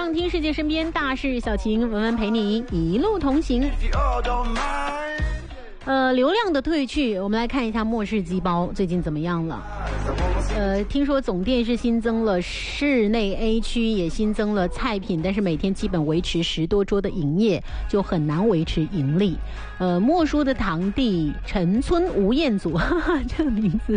上听世界身边大事小情，文文陪你一路同行。流量的退去，我们来看一下末世鸡包最近怎么样了。听说总店是新增了室内 A 区，也新增了菜品，但是每天基本维持10多桌的营业，就很难维持盈利。莫叔的堂弟陈村吴彦祖，这个名字